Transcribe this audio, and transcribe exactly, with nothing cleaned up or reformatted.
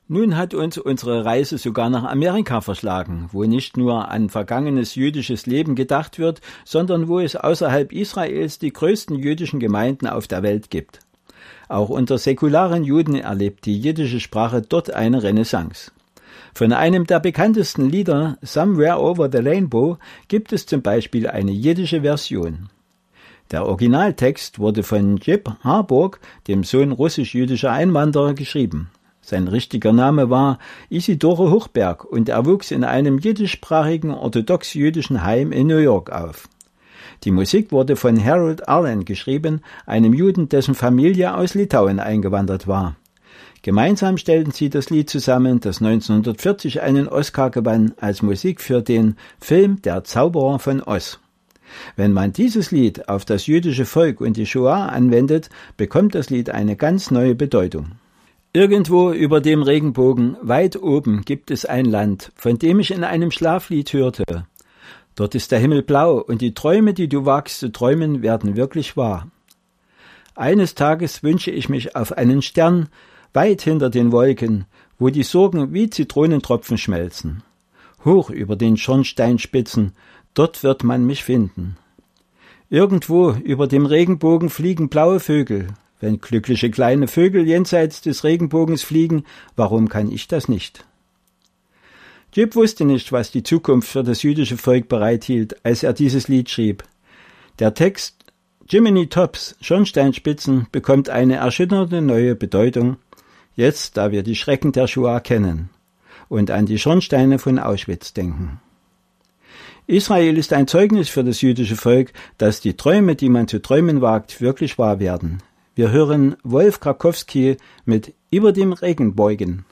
Nun hat uns unsere Reise sogar nach Amerika verschlagen, wo nicht nur an vergangenes jüdisches Leben gedacht wird, sondern wo es außerhalb Israels die größten jüdischen Gemeinden auf der Welt gibt. Auch unter säkularen Juden erlebt die jiddische Sprache dort eine Renaissance. Von einem der bekanntesten Lieder, Somewhere Over the Rainbow, gibt es zum Beispiel eine jiddische Version. Der Originaltext wurde von Jip Harburg, dem Sohn russisch-jüdischer Einwanderer, geschrieben. Sein richtiger Name war Isidore Hochberg und er wuchs in einem jiddischsprachigen orthodox-jüdischen Heim in New York auf. Die Musik wurde von Harold Arlen geschrieben, einem Juden, dessen Familie aus Litauen eingewandert war. Gemeinsam stellten sie das Lied zusammen, das neunzehnhundertvierzig einen Oscar gewann als Musik für den Film Der Zauberer von Oz. Wenn man dieses Lied auf das jüdische Volk und die Shoah anwendet, bekommt das Lied eine ganz neue Bedeutung. Irgendwo über dem Regenbogen, weit oben, gibt es ein Land, von dem ich in einem Schlaflied hörte. Dort ist der Himmel blau und die Träume, die du wagst zu träumen, werden wirklich wahr. Eines Tages wünsche ich mich auf einen Stern, weit hinter den Wolken, wo die Sorgen wie Zitronentropfen schmelzen. Hoch über den Schornsteinspitzen, dort wird man mich finden. Irgendwo über dem Regenbogen fliegen blaue Vögel. Wenn glückliche kleine Vögel jenseits des Regenbogens fliegen, warum kann ich das nicht? Jip wusste nicht, was die Zukunft für das jüdische Volk bereithielt, als er dieses Lied schrieb. Der Text Jiminy Tops, Schornsteinspitzen, bekommt eine erschütternde neue Bedeutung, jetzt, da wir die Schrecken der Shoah kennen und an die Schornsteine von Auschwitz denken. Israel ist ein Zeugnis für das jüdische Volk, dass die Träume, die man zu träumen wagt, wirklich wahr werden. Wir hören Wolf Krakowski mit Über dem Regenbogen.